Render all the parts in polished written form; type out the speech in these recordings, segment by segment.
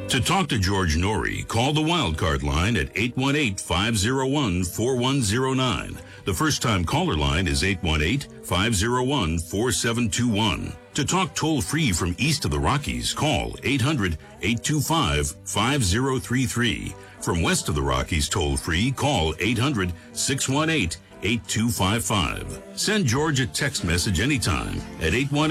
To talk to George Norrie, call the Wildcard line at 818-501-4109. The first-time caller line is 818-501-4721. To talk toll-free from east of the Rockies, call 800-825-5033. From west of the Rockies toll-free, call 800-618-8255. Send George a text message anytime at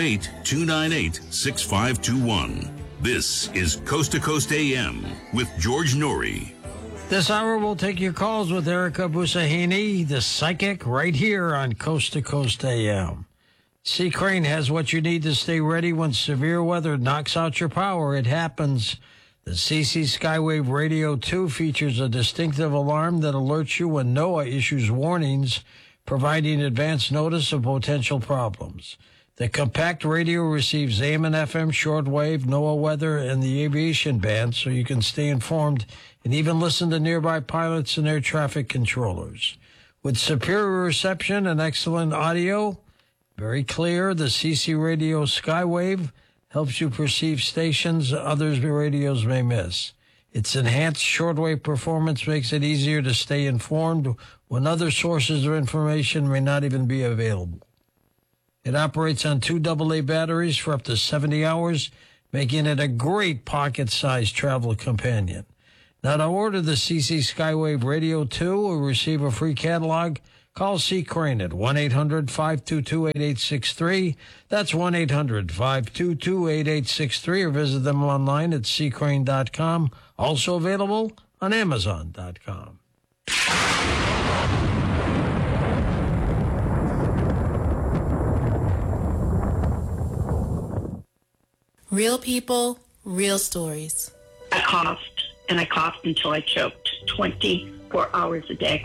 818-298-6521. This is Coast to Coast AM with George Norrie. This hour we'll take your calls with Erica Busahini, the psychic, right here on Coast to Coast AM. C. Crane has what you need to stay ready when severe weather knocks out your power. It happens. The CC Skywave Radio 2 features a distinctive alarm that alerts you when NOAA issues warnings, providing advance notice of potential problems. The compact radio receives AM and FM shortwave, NOAA weather, and the aviation band, so you can stay informed and even listen to nearby pilots and air traffic controllers. With superior reception and excellent audio, very clear, the CC Radio Skywave helps you perceive stations others radios may miss. Its enhanced shortwave performance makes it easier to stay informed when other sources of information may not even be available. It operates on 2 AA batteries for up to 70 hours, making it a great pocket-sized travel companion. Now, to order the CC Skywave Radio 2 or receive a free catalog, call C. Crane at 1-800-522-8863. That's 1-800-522-8863, or visit them online at ccrane.com. Also available on Amazon.com. Real people, real stories. I coughed, and I coughed until I choked 24 hours a day.